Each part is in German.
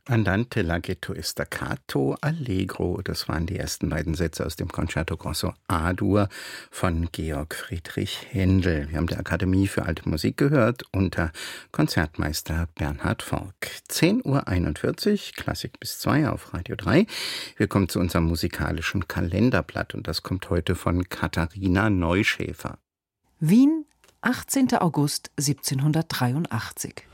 Andante, Laghetto e Staccato, Allegro, das waren die ersten beiden Sätze aus dem Concerto Grosso A-Dur von Georg Friedrich Händel. Wir haben die Akademie für Alte Musik gehört unter Konzertmeister Bernhard Fork. 10:41 Uhr, Klassik bis 2 auf Radio 3. Wir kommen zu unserem musikalischen Kalenderblatt und das kommt heute von Katharina Neuschäfer. Wien, 18. August 1783.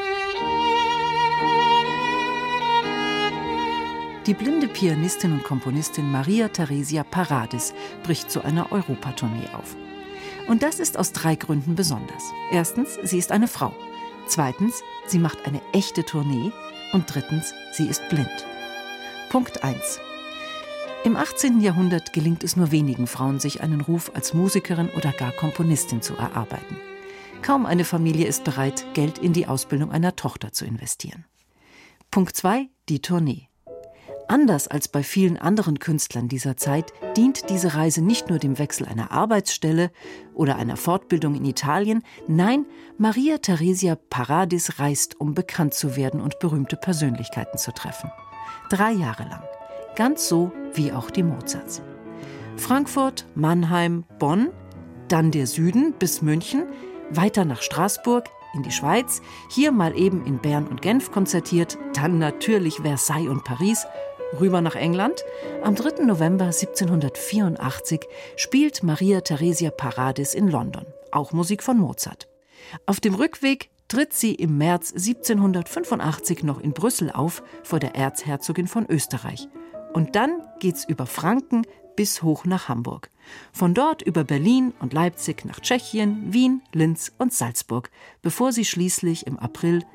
Die blinde Pianistin und Komponistin Maria Theresia Paradis bricht zu einer Europatournee auf. Und das ist aus 3 Gründen besonders. Erstens, sie ist eine Frau. Zweitens, sie macht eine echte Tournee. Und drittens, sie ist blind. Punkt 1. Im 18. Jahrhundert gelingt es nur wenigen Frauen, sich einen Ruf als Musikerin oder gar Komponistin zu erarbeiten. Kaum eine Familie ist bereit, Geld in die Ausbildung einer Tochter zu investieren. Punkt 2. Die Tournee. Anders als bei vielen anderen Künstlern dieser Zeit dient diese Reise nicht nur dem Wechsel einer Arbeitsstelle oder einer Fortbildung in Italien. Nein, Maria Theresia Paradis reist, um bekannt zu werden und berühmte Persönlichkeiten zu treffen. 3 Jahre lang. Ganz so wie auch die Mozarts. Frankfurt, Mannheim, Bonn, dann der Süden bis München, weiter nach Straßburg, in die Schweiz, hier mal eben in Bern und Genf konzertiert, dann natürlich Versailles und Paris, rüber nach England. Am 3. November 1784 spielt Maria Theresia Paradis in London, auch Musik von Mozart. Auf dem Rückweg tritt sie im März 1785 noch in Brüssel auf vor der Erzherzogin von Österreich. Und dann geht's über Franken bis hoch nach Hamburg. Von dort über Berlin und Leipzig nach Tschechien, Wien, Linz und Salzburg, bevor sie schließlich im April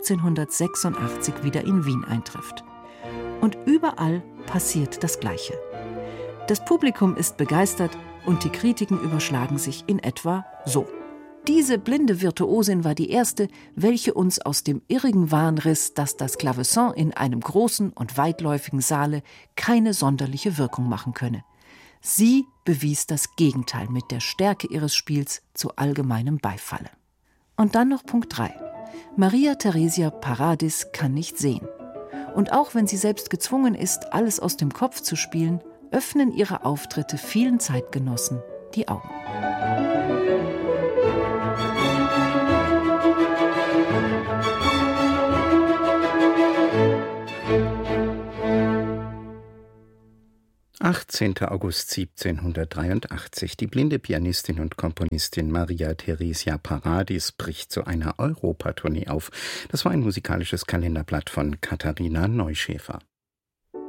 1786 wieder in Wien eintrifft. Und überall passiert das Gleiche. Das Publikum ist begeistert und die Kritiken überschlagen sich in etwa so. Diese blinde Virtuosin war die erste, welche uns aus dem irrigen Wahn riss, dass das Klavecin in einem großen und weitläufigen Saale keine sonderliche Wirkung machen könne. Sie bewies das Gegenteil mit der Stärke ihres Spiels zu allgemeinem Beifalle. Und dann noch Punkt 3. Maria Theresia Paradis kann nicht sehen. Und auch wenn sie selbst gezwungen ist, alles aus dem Kopf zu spielen, öffnen ihre Auftritte vielen Zeitgenossen die Augen. August 1783. Die blinde Pianistin und Komponistin Maria Theresia Paradis bricht zu einer Europatournee auf. Das war ein musikalisches Kalenderblatt von Katharina Neuschäfer.